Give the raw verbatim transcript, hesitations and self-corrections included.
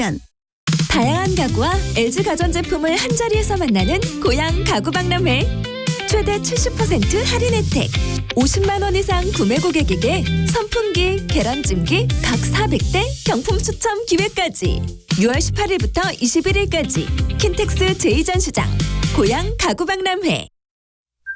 있으면 다양한 가구와 엘지 가전제품을 한자리에서 만나는 고양 가구박람회. 최대 칠십 퍼센트 할인 혜택. 오십만 원 이상 구매 고객에게 선풍기, 계란찜기 각 사백 대 경품 추첨 기회까지. 유월 십팔일부터 이십일일까지 킨텍스 제이 전시장 고양 가구박람회.